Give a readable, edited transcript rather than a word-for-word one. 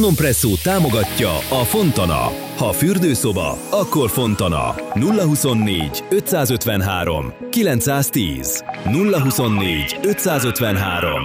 Presszó támogatja a Fontana. Ha fürdőszoba, akkor Fontana. 024 553 910. 024 553